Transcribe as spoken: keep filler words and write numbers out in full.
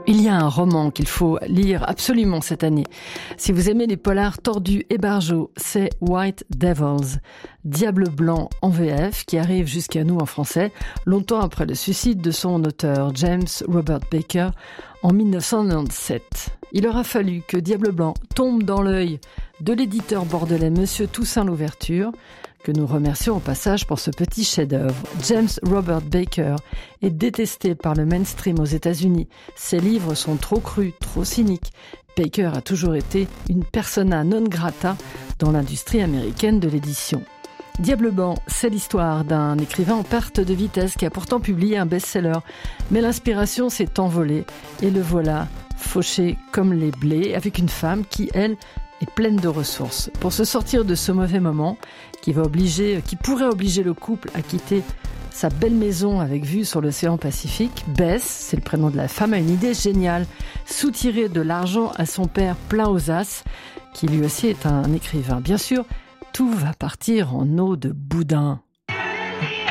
Il y a un roman qu'il faut lire absolument cette année. Si vous aimez les polars tordus et barjots, c'est White Devils, Diable blanc en V F, qui arrive jusqu'à nous en français, longtemps après le suicide de son auteur, James Robert Baker, en mille neuf cent quatre-vingt-dix-sept. Il aura fallu que Diable blanc tombe dans l'œil de l'éditeur bordelais Monsieur Toussaint Louverture, que nous remercions au passage pour ce petit chef-d'œuvre. James Robert Baker est détesté par le mainstream aux États-Unis. Ses livres sont trop crus, trop cyniques. Baker a toujours été une persona non grata dans l'industrie américaine de l'édition. Diable blanc, c'est l'histoire d'un écrivain en perte de vitesse qui a pourtant publié un best-seller. Mais l'inspiration s'est envolée et le voilà fauché comme les blés avec une femme qui, elle, est pleine de ressources. Pour se sortir de ce mauvais moment qui va obliger, qui pourrait obliger le couple à quitter sa belle maison avec vue sur l'océan Pacifique, Bess, c'est le prénom de la femme, a une idée géniale: soutirer de l'argent à son père plein aux as, qui lui aussi est un écrivain. Bien sûr, tout va partir en eau de boudin.